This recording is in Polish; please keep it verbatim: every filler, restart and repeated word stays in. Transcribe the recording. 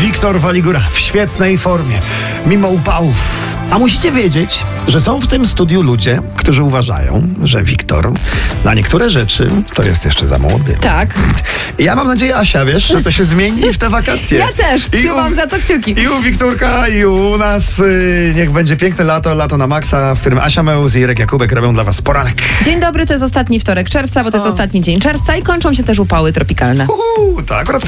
Wiktor Waligura w świetnej formie, mimo upałów. A musicie wiedzieć, że są w tym studiu ludzie, którzy uważają, że Wiktor na niektóre rzeczy to jest jeszcze za młody. Tak. I ja mam nadzieję, Asia, wiesz, że to się zmieni w te wakacje. Ja też, trzymam u, za to kciuki. I u Wikturka, i u nas yy, niech będzie piękne lato, lato na maksa, w którym Asia Meus i Irek Jakubek robią dla was poranek. Dzień dobry, to jest ostatni wtorek czerwca, bo to jest O. ostatni dzień czerwca i kończą się też upały tropikalne. Uhu, tak, akurat